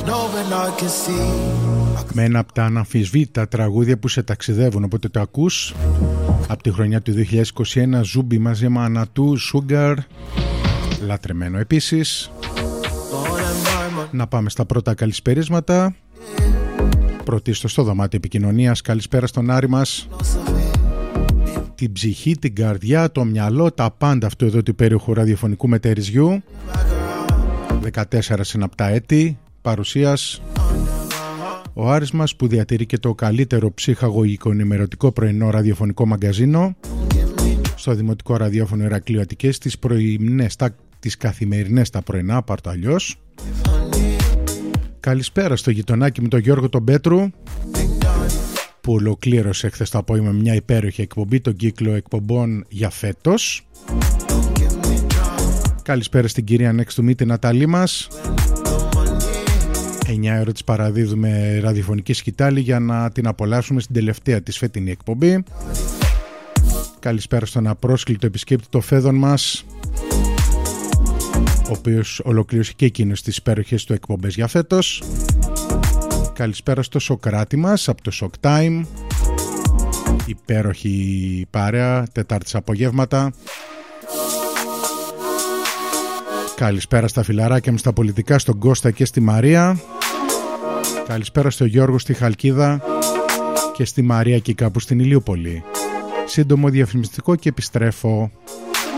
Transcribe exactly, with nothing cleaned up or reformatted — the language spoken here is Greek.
Με ένα από τα αναμφισβήτητα τραγούδια που σε ταξιδεύουν, οπότε το ακούς. Από τη χρονιά του δύο χιλιάδες είκοσι ένα, Ζούμπι μαζί με Ανατού, Sugar, λατρεμένο επίσης. Να πάμε στα πρώτα καλησπερίσματα. Πρωτίστως στο δωμάτιο επικοινωνίας. Καλησπέρα στον Άρη μας. Την ψυχή, την καρδιά, το μυαλό, τα πάντα αυτού εδώ του υπέροχου ραδιοφωνικού μετεριζιού. δεκατέσσερα συναπτά έτη παρουσίας. Ο Άρης μας που διατηρεί και το καλύτερο ψυχαγωγικό ενημερωτικό πρωινό ραδιοφωνικό μαγκαζίνο στο Δημοτικό Ραδιόφωνο Ηρακλείου Αττικής, τις πρωινές, τα, τις καθημερινές τα πρωινά, πάρ' το αλλιώς. Καλησπέρα στο γειτονάκι μου τον Γιώργο τον Πέτρου που ολοκλήρωσε χθες το απόγευμα μια υπέροχη εκπομπή, τον κύκλο εκπομπών για φέτος. Καλησπέρα στην κυρία Next to Me, την Ναταλή μας. εννιά ώρα της παραδίδουμε ραδιοφωνική σκητάλη για να την απολαύσουμε στην τελευταία της φετινή εκπομπή. Καλησπέρα στον απρόσκλητο επισκέπτη το Φέδων μας, ο οποίος ολοκλήρωσε και εκείνος τις υπέροχες του εκπομπές για φέτος. Καλησπέρα στο Σοκράτη μας από το Shock Time, υπέροχη παρέα Τετάρτης απογεύματα. Καλησπέρα στα φιλαράκια μου στα πολιτικά, στον Κώστα και στη Μαρία. Καλησπέρα στο Γιώργο στη Χαλκίδα και στη Μαρία και κάπου στην Ηλιούπολη. Σύντομο διαφημιστικό και επιστρέφω.